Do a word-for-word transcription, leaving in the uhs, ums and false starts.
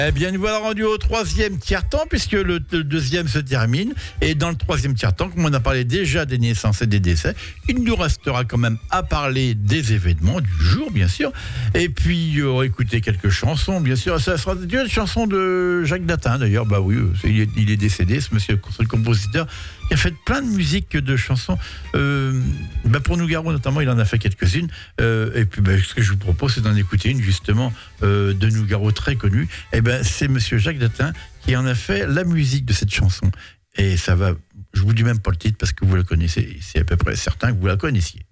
Eh bien, nous voilà rendus au troisième tiers-temps, puisque le, le deuxième se termine. Et dans le troisième tiers-temps, comme on a parlé déjà des naissances et des décès, il nous restera quand même à parler des événements, du jour, bien sûr. Et puis, euh, écouter quelques chansons, bien sûr. Ça sera une chanson de Jacques Datin, d'ailleurs. Bah oui, il est, il est décédé, ce monsieur, ce compositeur, qui a fait plein de musiques, de chansons. Euh, bah pour Nougaro, notamment, il en a fait quelques-unes. Euh, et puis, bah, ce que je vous propose, c'est d'en écouter une, justement, euh, de Nougaro très connue. Et ben, c'est monsieur Jacques Datin qui en a fait la musique de cette chanson. Et ça va, je vous dis même pas le titre parce que vous la connaissez, c'est à peu près certain que vous la connaissiez.